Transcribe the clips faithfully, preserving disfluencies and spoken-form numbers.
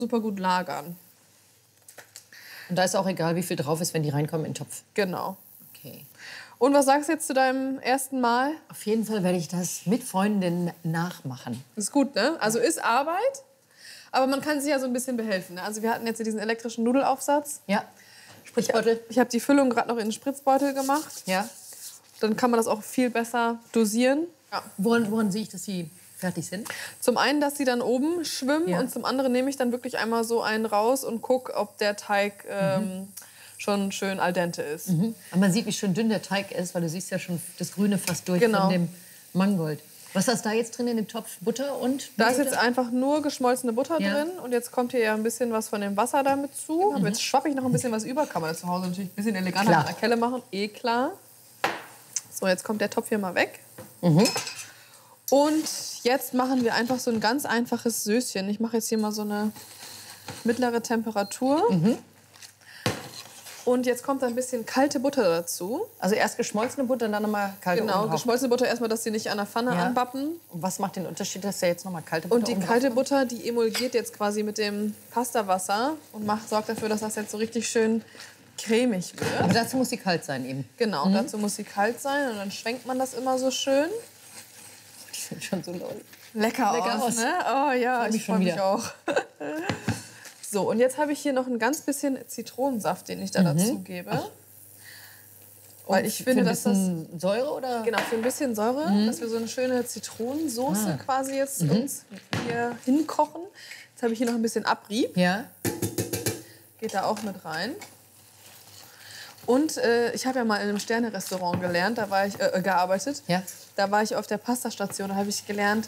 super gut lagern. Und da ist auch egal, wie viel drauf ist, wenn die reinkommen in den Topf. Genau. Okay. Und was sagst du jetzt zu deinem ersten Mal? Auf jeden Fall werde ich das mit Freundinnen nachmachen. Ist gut, ne? Also ist Arbeit, aber man kann sich ja so ein bisschen behelfen. Ne? Also wir hatten jetzt diesen elektrischen Nudelaufsatz. Ja. Spritzbeutel. Ich, ich habe die Füllung gerade noch in den Spritzbeutel gemacht. Ja. Dann kann man das auch viel besser dosieren. Ja. Woran, woran sehe ich, dass sie fertig sind? Zum einen, dass sie dann oben schwimmen Ja. und zum anderen nehme ich dann wirklich einmal so einen raus und gucke, ob der Teig ähm, mhm. schon schön al dente ist. Mhm. Aber man sieht, wie schön dünn der Teig ist, weil du siehst ja schon das Grüne fast durch genau. von dem Mangold. Was ist da jetzt drin in dem Topf? Butter und? Da ist jetzt einfach nur geschmolzene Butter ja. drin und jetzt kommt hier ja ein bisschen was von dem Wasser damit zu. Mhm. Jetzt schwappe ich noch ein bisschen was über, kann man das zu Hause natürlich ein bisschen eleganter klar. mit einer Kelle machen, eh klar. So, jetzt kommt der Topf hier mal weg. Mhm. Und jetzt machen wir einfach so ein ganz einfaches Söschen. Ich mache jetzt hier mal so eine mittlere Temperatur. Mhm. Und jetzt kommt ein bisschen kalte Butter dazu. Also erst geschmolzene Butter und dann nochmal kalte Genau, geschmolzene Butter erstmal, dass sie nicht an der Pfanne ja. anbappen. Und was macht den Unterschied, dass da jetzt nochmal kalte Butter Und die kalte Butter, die emulgiert jetzt quasi mit dem Pastawasser und macht, sorgt dafür, dass das jetzt so richtig schön cremig wird. Aber dazu muss sie kalt sein eben. Genau, mhm. dazu muss sie kalt sein und dann schwenkt man das immer so schön. Die sieht schon so lecker, lecker aus, aus. Ne? Oh ja, ich freue mich auch. So, und jetzt habe ich hier noch ein ganz bisschen Zitronensaft, den ich da mhm. dazu gebe. Ach. Weil ich finde, dass das Säure oder? Genau, für ein bisschen Säure, mhm. dass wir so eine schöne Zitronensoße ah. quasi jetzt mhm. uns hier hinkochen. Jetzt habe ich hier noch ein bisschen Abrieb. Ja. Geht da auch mit rein. Und äh, ich habe ja mal in einem Sterne-Restaurant gelernt, da war ich äh, gearbeitet. Ja. Da war ich auf der Pastastation, da habe ich gelernt,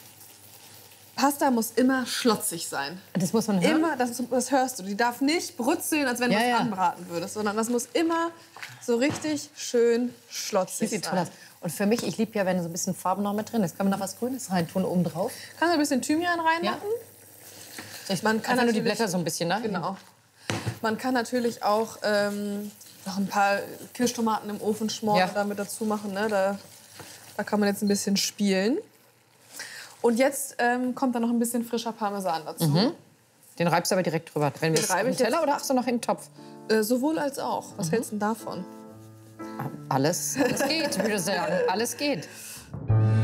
Pasta muss immer schlotzig sein. Das muss man hören? Immer, das, das hörst du. Die darf nicht brutzeln, als wenn ja, du es ja. anbraten würdest, sondern das muss immer so richtig schön schlotzig sieht sein. Toll aus. Und für mich, ich liebe ja, wenn so ein bisschen Farbe noch mit drin ist. Kann man noch was Grünes reintun oben drauf? Kannst du ein bisschen Thymian reinmachen? Ja. Ich man kann nur die Blätter so ein bisschen, ne? Genau. Man kann natürlich auch ähm, noch ein paar Kirschtomaten im Ofen schmoren ja. damit dazu machen. Ne? Da, da kann man jetzt ein bisschen spielen. Und jetzt ähm, kommt da noch ein bisschen frischer Parmesan dazu. Mhm. Den reibst du aber direkt drüber. Wenn wir reibe ich Teller oder hast du noch in den Topf? Äh, sowohl als auch. Was mhm. hältst du denn davon? Alles, alles geht, würde ich sagen. Alles geht.